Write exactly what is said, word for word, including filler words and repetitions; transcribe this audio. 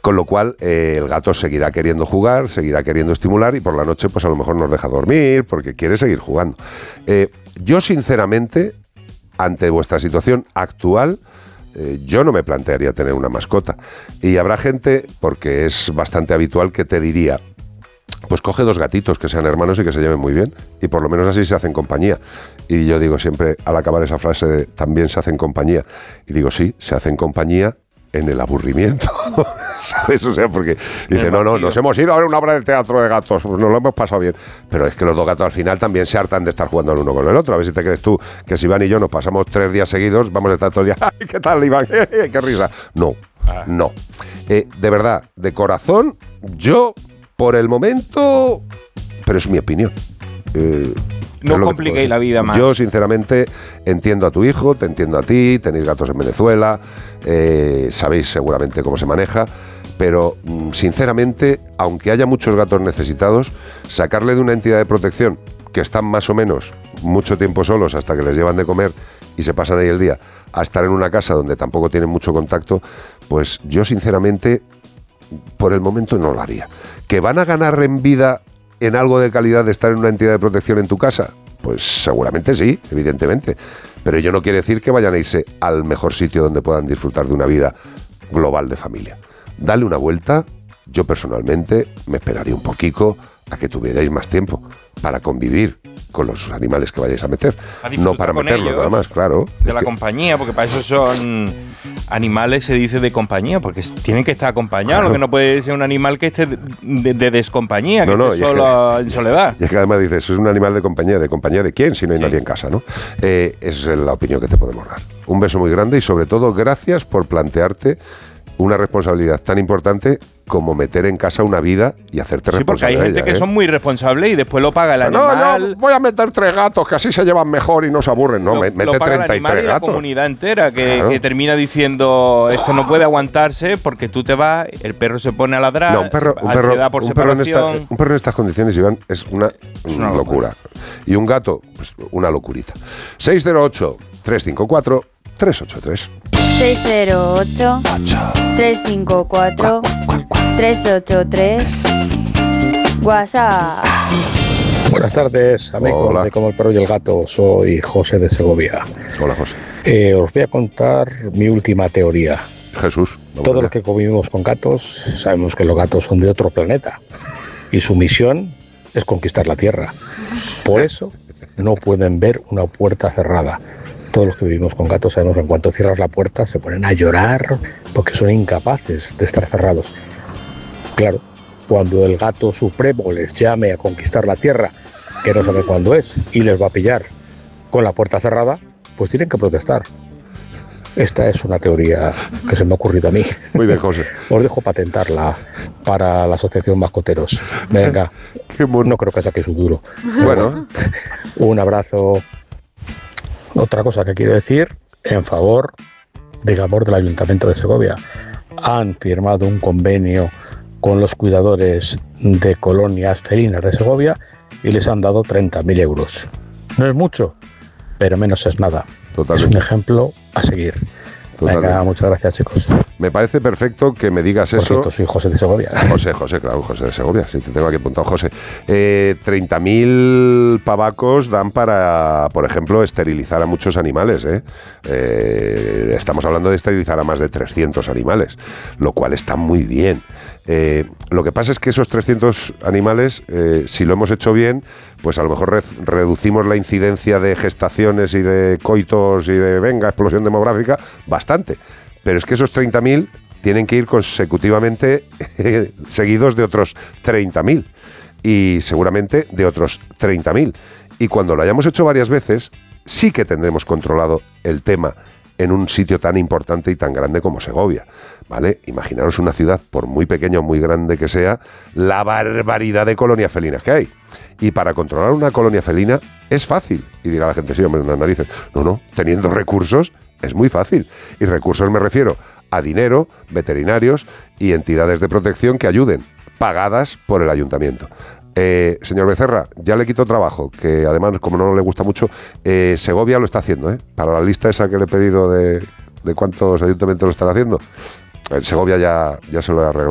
Con lo cual, eh, el gato seguirá queriendo jugar, seguirá queriendo estimular y por la noche, pues a lo mejor nos deja dormir porque quiere seguir jugando. Eh, yo, sinceramente, ante vuestra situación actual, eh, yo no me plantearía tener una mascota. Y habrá gente, porque es bastante habitual, que te diría, pues coge dos gatitos que sean hermanos y que se lleven muy bien, y por lo menos así se hacen compañía. Y yo digo siempre, al acabar esa frase de también se hacen compañía, y digo sí, se hacen compañía en el aburrimiento, ¿sabes? O sea, porque dice, no, no, nos hemos ido a ver una obra de teatro de gatos, pues nos lo hemos pasado bien, pero es que los dos gatos al final también se hartan de estar jugando el uno con el otro. A ver si te crees tú que si Iván y yo nos pasamos tres días seguidos, vamos a estar todo el día, ¡ay, qué tal, Iván! ¡Qué risa! No, no. Eh, de verdad, de corazón, yo, por el momento, pero es mi opinión, eh, no compliquéis la vida más. Yo, sinceramente, entiendo a tu hijo, te entiendo a ti, tenéis gatos en Venezuela, eh, sabéis seguramente cómo se maneja, pero, sinceramente, aunque haya muchos gatos necesitados, sacarle de una entidad de protección que están más o menos mucho tiempo solos hasta que les llevan de comer y se pasan ahí el día, a estar en una casa donde tampoco tienen mucho contacto, pues yo, sinceramente, por el momento no lo haría. ¿Que van a ganar en vida en algo de calidad de estar en una entidad de protección en tu casa? Pues seguramente sí, evidentemente. Pero ello no quiere decir que vayan a irse al mejor sitio donde puedan disfrutar de una vida global de familia. Dale una vuelta. Yo personalmente me esperaría un poquito a que tuvierais más tiempo para convivir con los animales que vayáis a meter. A no para meterlos nada más, claro. De la que... compañía, porque para eso son animales, se dice de compañía, porque tienen que estar acompañados, claro. Lo que no puede ser un animal que esté de, de, de descompañía, que no, no, esté solo que, en soledad. Y es que además dices, es un animal de compañía, ¿de compañía de quién? Si no hay sí. nadie en casa, ¿no? Eh, esa es la opinión que te podemos dar. Un beso muy grande y sobre todo gracias por plantearte una responsabilidad tan importante como meter en casa una vida y hacerte responsable. Sí, porque hay gente ella, que ¿eh? son muy responsables y después lo paga el no, animal. No, voy a meter tres gatos que así se llevan mejor y no se aburren. No, lo, mete lo paga treinta y tres y gatos. La comunidad entera que, claro. que termina diciendo esto no puede aguantarse porque tú te vas, el perro se pone a ladrar, no, un perro, un perro, por un, perro en esta, un perro en estas condiciones, Iván, es una, es una locura. locura. Y un gato, pues una locurita. seis cero ocho, tres cinco cuatro, tres ocho tres. seis cero ocho, tres cinco cuatro, tres ocho tres. WhatsApp. Buenas tardes, amigos Hola. de Como el Perro y el Gato. Soy José de Segovia. Hola, José. Eh, os voy a contar mi última teoría. Jesús. Todos los que convivimos con gatos sabemos que los gatos son de otro planeta y su misión es conquistar la Tierra. Por eso no pueden ver una puerta cerrada. Todos los que vivimos con gatos sabemos que en cuanto cierras la puerta se ponen a llorar porque son incapaces de estar cerrados. Claro, cuando el gato supremo les llame a conquistar la Tierra, que no sabe cuándo es, y les va a pillar con la puerta cerrada, pues tienen que protestar. Esta es una teoría que se me ha ocurrido a mí. Muy bien, José. Os dejo patentarla para la Asociación Mascoteros. Venga, no creo que saque su duro. Bueno, un abrazo. Otra cosa que quiero decir, en favor, digamos, del Ayuntamiento de Segovia. Han firmado un convenio con los cuidadores de colonias felinas de Segovia y les han dado treinta mil euros. No es mucho, pero menos es nada. Totalmente. Es un ejemplo a seguir. Totalmente. Venga, muchas gracias, chicos. Me parece perfecto que me digas Por eso. cierto, soy José de Segovia. José, José, claro, José de Segovia. Sí, te tengo aquí apuntado, José. Eh, treinta mil pavacos dan para, por ejemplo, esterilizar a muchos animales. ¿eh? Eh, estamos hablando de esterilizar a más de trescientos animales, lo cual está muy bien. Eh, lo que pasa es que esos trescientos animales, eh, si lo hemos hecho bien, pues a lo mejor re- reducimos la incidencia de gestaciones y de coitos y de, venga, explosión demográfica, bastante. Pero es que esos treinta mil tienen que ir consecutivamente eh, seguidos de otros treinta mil y seguramente de otros treinta mil. Y cuando lo hayamos hecho varias veces, sí que tendremos controlado el tema en un sitio tan importante y tan grande como Segovia, ¿vale? Imaginaros una ciudad, por muy pequeña o muy grande que sea, la barbaridad de colonias felinas que hay. Y para controlar una colonia felina es fácil. Y dirá la gente, sí, hombre, unas narices. No, no, teniendo recursos es muy fácil. Y recursos me refiero a dinero, veterinarios y entidades de protección que ayuden, pagadas por el ayuntamiento. Eh, señor Becerra, ya le quito trabajo, que además, como no le gusta mucho, eh, Segovia lo está haciendo, ¿eh? Para la lista esa que le he pedido de, de cuántos ayuntamientos lo están haciendo, eh, Segovia ya, ya se lo he arreglado.